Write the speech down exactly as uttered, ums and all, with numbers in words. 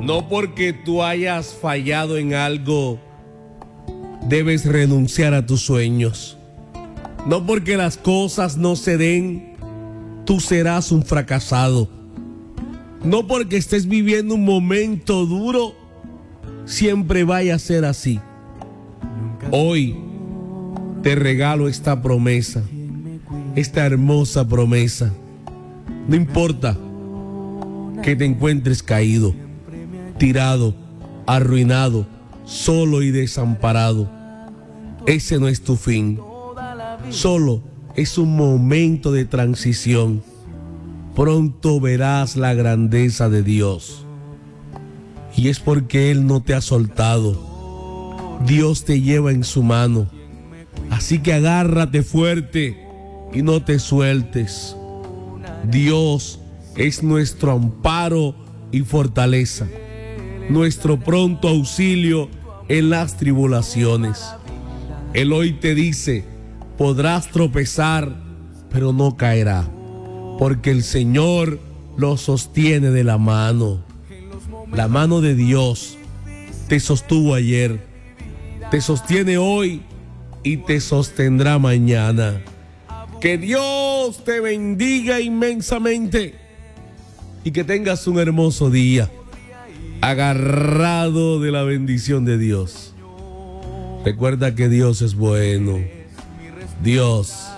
No porque tú hayas fallado en algo, debes renunciar a tus sueños. No porque las cosas no se den, tú serás un fracasado. No porque estés viviendo un momento duro, siempre vaya a ser así. Hoy te regalo esta promesa, esta hermosa promesa. No importa que te encuentres caído, tirado, arruinado, solo y desamparado. Ese no es tu fin. Solo es un momento de transición. Pronto verás la grandeza de Dios. Y es porque Él no te ha soltado. Dios te lleva en su mano. Así que agárrate fuerte y no te sueltes. Dios es nuestro amparo y fortaleza, nuestro pronto auxilio en las tribulaciones. Él hoy te dice: podrás tropezar, pero no caerá, porque el Señor lo sostiene de la mano. La mano de Dios te sostuvo ayer, te sostiene hoy y te sostendrá mañana. Que Dios te bendiga inmensamente y que tengas un hermoso día, agarrado de la bendición de Dios. Recuerda que Dios es bueno. Dios